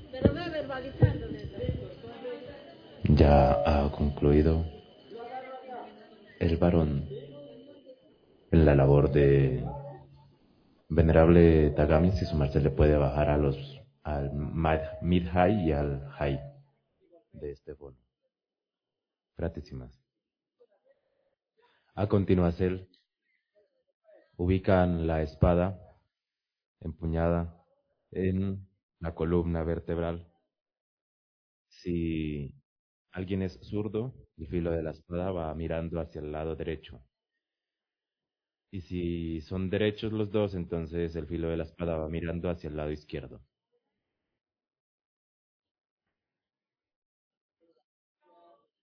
Pero ve verbalizando, neta. Ya ha concluido el varón en la labor de Venerable Tagami. Si su merced le puede bajar al mid-high y al high de este foro. Gratísimas. A continuación, ubican la espada empuñada en la columna vertebral. Si alguien es zurdo, el filo de la espada va mirando hacia el lado derecho. Y si son derechos los dos, entonces el filo de la espada va mirando hacia el lado izquierdo.